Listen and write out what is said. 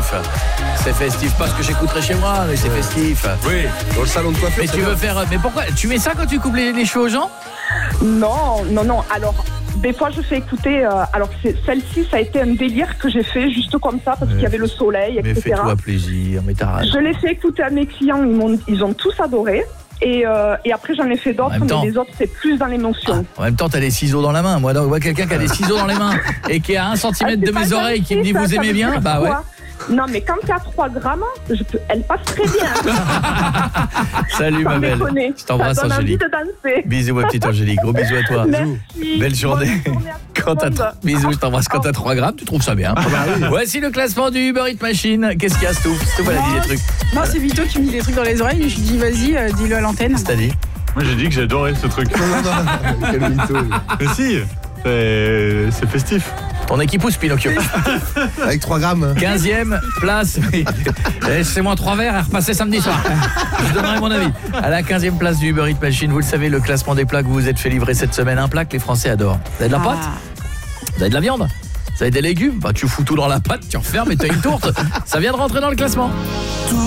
C'est festif, pas ce que j'écouterai chez moi, mais c'est festif. Oui, dans le salon de coiffure. Mais tu veux faire... Mais pourquoi tu mets ça quand tu coupes les cheveux aux gens? Non. Alors, des fois, je fais écouter... alors, celle-ci, ça a été un délire que j'ai fait juste comme ça, parce qu'il y avait le soleil, etc. Mais fais-toi plaisir, mais t'as raison. Je l'ai fait écouter à mes clients, ils ont tous adoré. Et après, j'en ai fait d'autres, mais les autres, c'est plus dans l'émotion. En même temps, t'as des ciseaux dans la main. Moi, quelqu'un qui a des ciseaux dans les mains et qui est à 1 cm de mes oreilles qui me dit vous aimez bien, bah ouais. Non, mais quand t'es à 3 grammes, elle passe très bien. Salut ma belle. Je t'embrasse, Angélique. Bisous ma petite Angélique, gros bisous à toi. Merci. Belle journée. Bisous, je t'embrasse. Quand t'as 3 grammes, tu trouves ça bien. Voici le classement du Uber Eats Machine. Qu'est-ce qu'il y a, Stouff? Stouff, elle a dit des trucs. Non, c'est Vito qui me dit des trucs dans les oreilles. Je lui dis vas-y, dis-le à l'antenne. C'est-à-dire? Moi j'ai dit que j'adorais ce truc. Quel mytho. Mais si, c'est festif. Ton équipe pousse, Pinocchio. Avec 3 grammes. 15e place. Laissez-moi 3 verres à repasser samedi soir. Je donnerai mon avis. À la 15e place du Uber Eats Machine, vous le savez, le classement des plats que vous vous êtes fait livrer cette semaine. Un plat que les Français adorent. Vous avez de la pâte? Vous avez de la viande? Vous avez des légumes? Bah, tu fous tout dans la pâte, tu refermes et tu as une tourte. Ça vient de rentrer dans le classement.